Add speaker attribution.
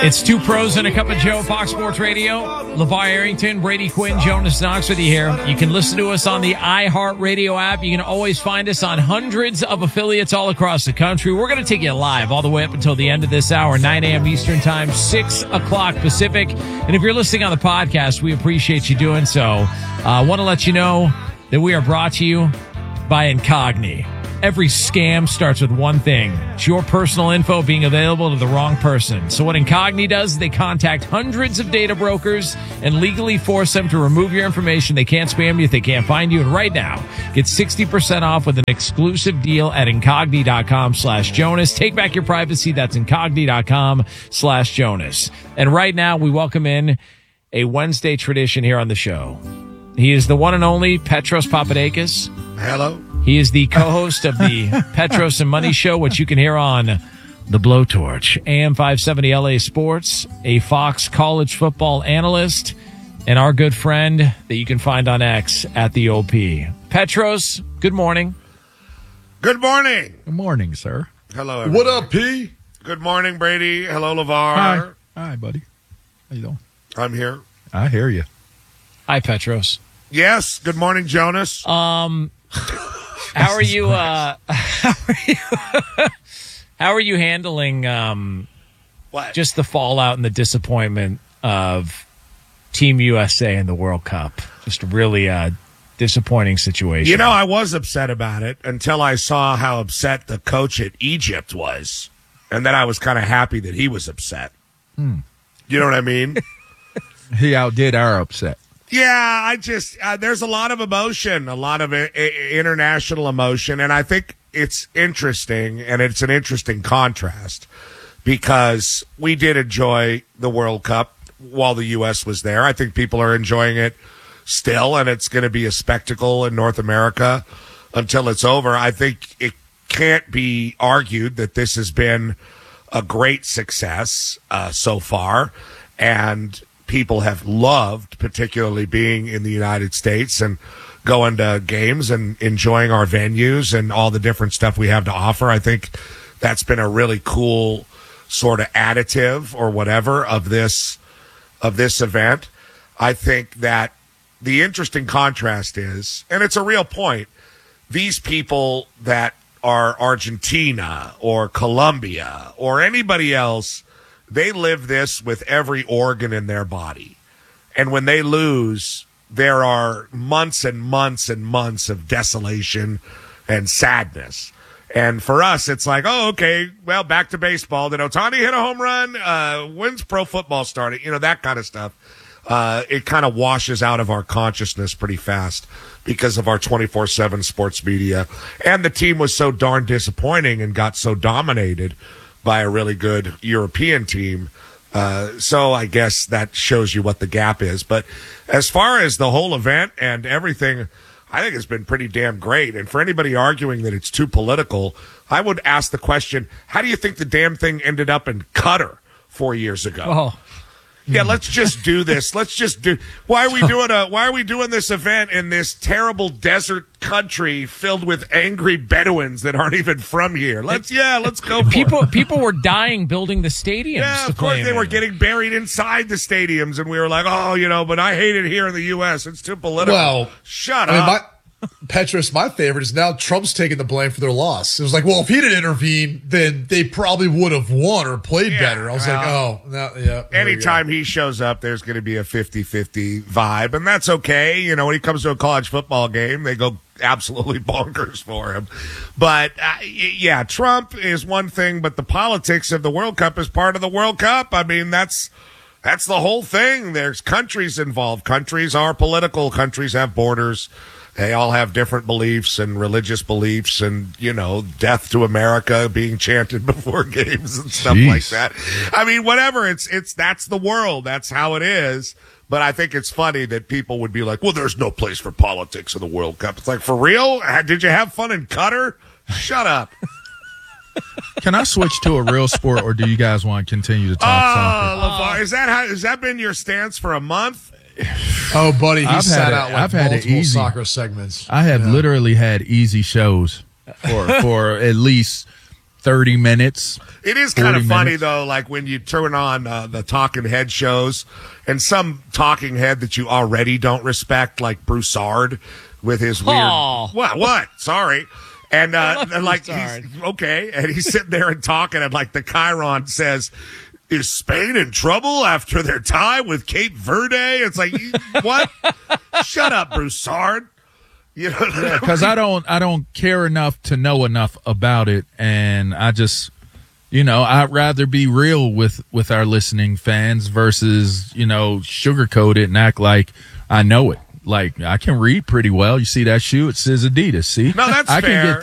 Speaker 1: It's Two Pros and a Cup of Joe, Fox Sports Radio. LeVar Arrington, Brady Quinn, Jonas Knox with you here. You can listen to us on the iHeartRadio app. You can always find us on hundreds of affiliates all across the country. We're going to take you live all the way up until the end of this hour, 9 a.m. Eastern Time, 6 o'clock Pacific. And if you're listening on the podcast, we appreciate you doing so. I want to let you know that we are brought to you by Incogni. Every scam starts with one thing. It's your personal info being available to the wrong person. So what Incogni does is they contact hundreds of data brokers and legally force them to remove your information. They can't spam you if they can't find you. And right now, get 60% off with an exclusive deal at Incogni.com/Jonas. Take back your privacy. That's Incogni.com/Jonas. And right now, we welcome in a Wednesday tradition here on the show. He is the one and only Petros Papadakis.
Speaker 2: Hello.
Speaker 1: He is the co-host of the Petros and Money Show, which you can hear on The Blowtorch, AM 570 LA Sports, a Fox college football analyst, and our good friend that you can find on X at the OP. Petros, good morning.
Speaker 2: Good morning.
Speaker 3: Good morning, sir.
Speaker 2: Hello, everybody.
Speaker 4: What up, P?
Speaker 2: Good morning, Brady. Hello, LeVar.
Speaker 3: Hi, buddy. How you doing?
Speaker 2: I'm here.
Speaker 3: I hear you.
Speaker 1: Hi, Petros.
Speaker 2: Yes. Good morning, Jonas.
Speaker 1: How are you? How are you handling
Speaker 2: What?
Speaker 1: just the fallout and the disappointment of Team USA in the World Cup? Just a really disappointing situation.
Speaker 2: You know, I was upset about it until I saw how upset the coach at Egypt was. And then I was kind of happy that he was upset. You know what I mean?
Speaker 3: He outdid our upset.
Speaker 2: Yeah, there's a lot of emotion, a lot of international emotion, and I think it's interesting, and it's an interesting contrast, because we did enjoy the World Cup while the U.S. was there. I think people are enjoying it still, and it's going to be a spectacle in North America until it's over. I think it can't be argued that this has been a great success so far, and people have loved, particularly being in the United States and going to games and enjoying our venues and all the different stuff we have to offer. I think that's been a really cool sort of additive or whatever of this event. I think that the interesting contrast is, and it's a real point, these people that are Argentina or Colombia or anybody else, they live this with every organ in their body. And when they lose, there are months and months and months of desolation and sadness. And for us, it's like, oh, okay, well, back to baseball. Did Ohtani hit a home run? When's pro football starting? You know, that kind of stuff. It kind of washes out of our consciousness pretty fast because of our 24/7 sports media. And the team was so darn disappointing and got so dominated by a really good European team. So I guess that shows you what the gap is. But as far as the whole event and everything, I think it's been pretty damn great. And for anybody arguing that it's too political, I would ask the question, how do you think the damn thing ended up in Qatar 4 years ago?
Speaker 1: Oh.
Speaker 2: Yeah, let's just do this. Why are we doing this event in this terrible desert country filled with angry Bedouins that aren't even from here? Let's go for it.
Speaker 1: People were dying building the stadiums.
Speaker 2: Yeah, of course they were getting buried inside the stadiums, and we were like, oh, but I hate it here in the U.S. It's too political.
Speaker 4: Well,
Speaker 2: shut up.
Speaker 4: Petros, my favorite, is now Trump's taking the blame for their loss. It was like, well, if he didn't intervene, then they probably would have won or played better. I was like, oh, no, yeah.
Speaker 2: Anytime he shows up, there's going to be a 50-50 vibe, and that's okay. When he comes to a college football game, they go absolutely bonkers for him. But, yeah, Trump is one thing, but the politics of the World Cup is part of the World Cup. I mean, that's the whole thing. There's countries involved. Countries are political. Countries have borders. They all have different beliefs and religious beliefs and, death to America being chanted before games and stuff like that. I mean, whatever. That's the world. That's how it is. But I think it's funny that people would be like, well, there's no place for politics in the World Cup. It's like, for real? Did you have fun in Qatar? Shut up.
Speaker 3: Can I switch to a real sport, or do you guys want to continue to talk soccer?
Speaker 2: LeVar, has that been your stance for a month?
Speaker 4: Oh, buddy, he sat out
Speaker 3: I've
Speaker 4: like
Speaker 3: had
Speaker 4: multiple
Speaker 3: easy
Speaker 4: soccer segments.
Speaker 3: I have literally had easy shows for at least 30 minutes.
Speaker 2: It is kind of
Speaker 3: 40
Speaker 2: funny,
Speaker 3: minutes.
Speaker 2: though, like when you turn on the talking head shows and some talking head that you already don't respect, like Broussard with his weird.
Speaker 1: Oh.
Speaker 2: What? Sorry. And like,
Speaker 1: Broussard.
Speaker 2: he's, okay. And he's sitting there and talking, and like the Chiron says, is Spain in trouble after their tie with Cape Verde? It's like, what? Shut up, Broussard. You know,
Speaker 3: Because I don't care enough to know enough about it, and I just, I'd rather be real with our listening fans versus, sugarcoat it and act like I know it. Like, I can read pretty well. You see that shoe? It says Adidas. See?
Speaker 2: No, that's
Speaker 3: I
Speaker 2: fair.
Speaker 3: can get